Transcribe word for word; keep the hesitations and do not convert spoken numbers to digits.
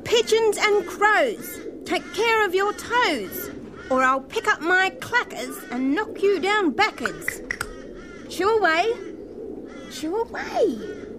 Pigeons and crows, take care of your toes, or I'll pick up my clackers and knock you down backwards. Chew away, chew away.